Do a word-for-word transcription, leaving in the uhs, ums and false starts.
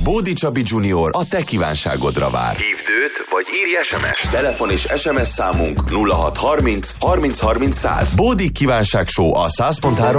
Bódi Csabi junior a te kívánságodra vár. Hívd őt, vagy írj es em es. Telefon és es em es számunk nulla hat harminc harminc harminc száz. Bódi kívánság show a száz pont három